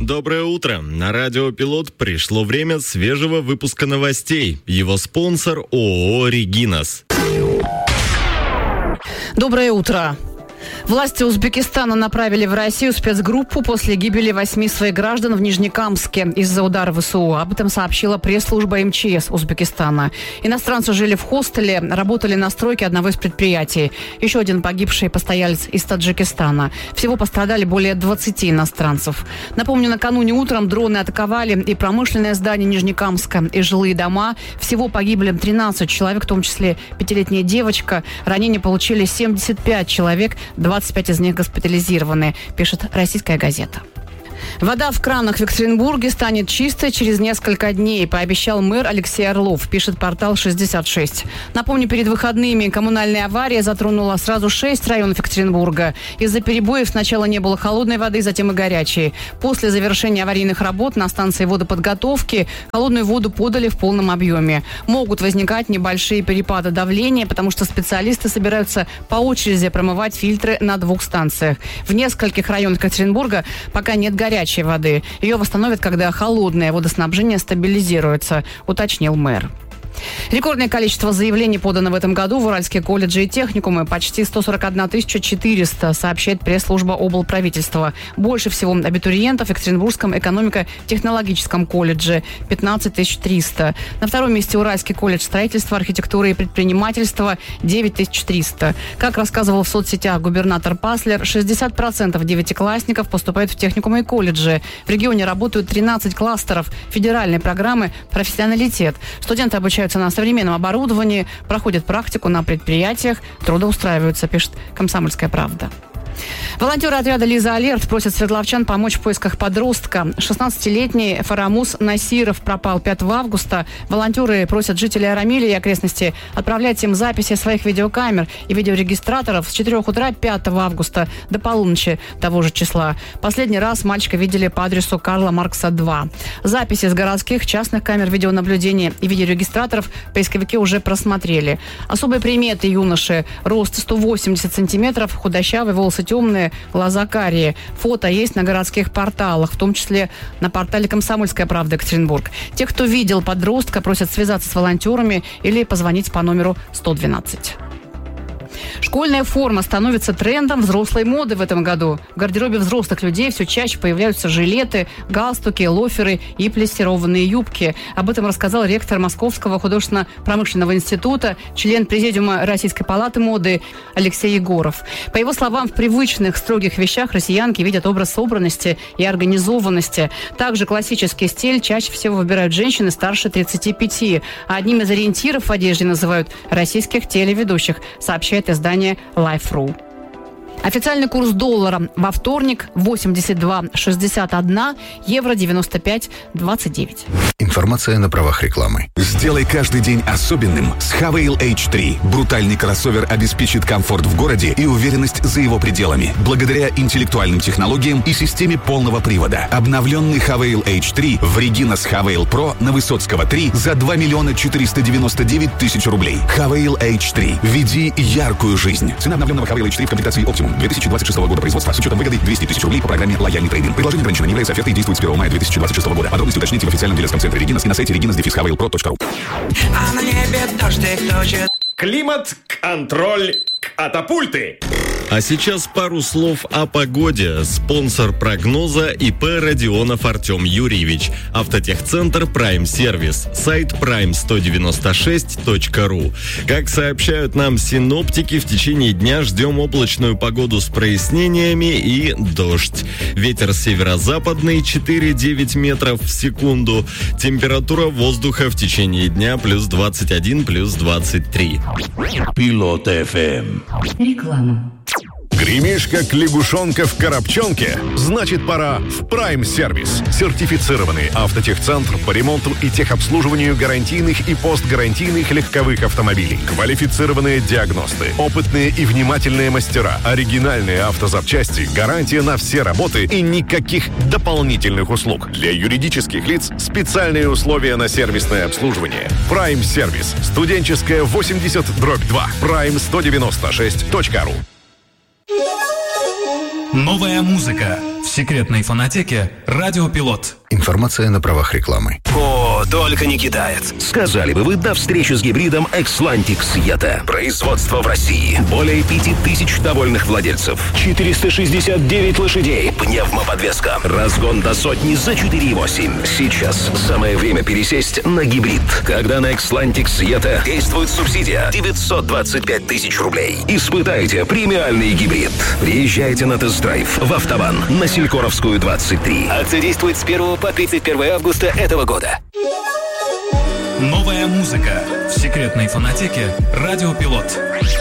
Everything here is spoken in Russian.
Доброе утро. На радио «Пилот» пришло время свежего выпуска новостей. Его спонсор ООО «Регинас». Доброе утро. Власти Узбекистана направили в Россию спецгруппу после гибели 8 своих граждан в Нижнекамске из-за удара ВСУ. Об этом сообщила пресс-служба МЧС Узбекистана. Иностранцы жили в хостеле, работали на стройке одного из предприятий. Еще один погибший постоялец из Таджикистана. Всего пострадали более 20 иностранцев. Напомню, накануне утром дроны атаковали и промышленное здание Нижнекамска, и жилые дома. Всего погибли 13 человек, в том числе 5-летняя девочка. Ранения получили 75 человек, 25 из них госпитализированы, пишет «Российская газета». Вода в кранах в Екатеринбурге станет чистой через несколько дней, пообещал мэр Алексей Орлов, пишет портал 66. Напомню, перед выходными коммунальная авария затронула сразу 6 районов Екатеринбурга. Из-за перебоев сначала не было холодной воды, затем и горячей. После завершения аварийных работ на станции водоподготовки холодную воду подали в полном объеме. Могут возникать небольшие перепады давления, потому что специалисты собираются по очереди промывать фильтры на 2 станциях. В нескольких районах Екатеринбурга пока нет горячей воды. Ее восстановят, когда холодное водоснабжение стабилизируется, уточнил мэр. Рекордное количество заявлений подано в этом году в Уральские колледжи и техникумы. Почти 141 400, сообщает пресс-служба облправительства. Больше всего абитуриентов в Екатеринбургском экономико-технологическом колледже – 15 300. На втором месте Уральский колледж строительства, архитектуры и предпринимательства – 9 300. Как рассказывал в соцсетях губернатор Паслер, 60% девятиклассников поступают в техникумы и колледжи. В регионе работают 13 кластеров федеральной программы «Профессионалитет». Студенты обучаются на современном оборудовании, проходят практику на предприятиях, трудоустраиваются, пишет «Комсомольская правда». Волонтеры отряда «Лиза Алерт» просят свердловчан помочь в поисках подростка. 16-летний Фарамус Насиров пропал 5 августа. Волонтеры просят жителей Арамили и окрестностей отправлять им записи своих видеокамер и видеорегистраторов с 4 утра 5 августа до полуночи того же числа. Последний раз мальчика видели по адресу Карла Маркса, 2. Записи с городских, частных камер видеонаблюдения и видеорегистраторов поисковики уже просмотрели. Особые приметы юноши: рост 180 сантиметров, худощавый, волосы темные, глаза карие. Фото есть на городских порталах, в том числе на портале «Комсомольская правда» Екатеринбург. Те, кто видел подростка, просят связаться с волонтерами или позвонить по номеру 112. Школьная форма становится трендом взрослой моды в этом году. В гардеробе взрослых людей все чаще появляются жилеты, галстуки, лоферы и плессированные юбки. Об этом рассказал ректор Московского художественно-промышленного института, член президиума Российской палаты моды Алексей Егоров. По его словам, в привычных строгих вещах россиянки видят образ собранности и организованности. Также классический стиль чаще всего выбирают женщины старше 35. А одним из ориентиров в одежде называют российских телеведущих, сообщает издание Life.ru. Официальный курс доллара во вторник 82,61, евро 95,29. Информация на правах рекламы. Сделай каждый день особенным с Havail H3. Брутальный кроссовер обеспечит комфорт в городе и уверенность за его пределами. Благодаря интеллектуальным технологиям и системе полного привода. Обновленный Havail H3 в Регинас Havail Pro на Высоцкого 3 за 2 499 000 рублей. Havail H3. Веди яркую жизнь. Цена обновленного Havail H3 в комплектации Optimum 2026 года производства с учетом выгоды 200 000 рублей по программе «Лояльный трейдинг». Предложение ограничено, не является офертой и действует с 1 мая 2026 года. Подробности уточните в официальном дилерском центре «Регинас» и на сайте reginas-havailpro.ru. А на небе дождик точит. Климат-контроль катапульты. А сейчас пару слов о погоде. Спонсор прогноза ИП Родионов Артем Юрьевич. Автотехцентр Prime Service. Сайт prime196.ru. Как сообщают нам синоптики, в течение дня ждем облачную погоду с прояснениями и дождь. Ветер северо-западный 4-9 метров в секунду. Температура воздуха в течение дня плюс 21, плюс 23. Пилот FM. Реклама. Гремишь, как лягушонка в коробчонке? Значит, пора в Prime Service. Сертифицированный автотехцентр по ремонту и техобслуживанию гарантийных и постгарантийных легковых автомобилей. Квалифицированные диагносты, опытные и внимательные мастера, оригинальные автозапчасти, гарантия на все работы и никаких дополнительных услуг. Для юридических лиц специальные условия на сервисное обслуживание. Prime Service. Студенческая 80/2. Prime196.ru. Новая музыка. Все секретной фонотеке «Радио Пилот». Информация на правах рекламы. О, только не китаец. Сказали бы вы до встречи с гибридом Xlantic Yeta. Производство в России. Более 5000 довольных владельцев. 469 лошадей. Пневмоподвеска. Разгон до сотни за 4,8. Сейчас самое время пересесть на гибрид. Когда на Xlantic Yeta действует субсидия 925 тысяч рублей. Испытайте премиальный гибрид. Приезжайте на тест-драйв в Автобан на Селькоровскую, 23. Акция действует с 1 по 31 августа этого года. Новая музыка в секретной фонотеке «Радио Пилот».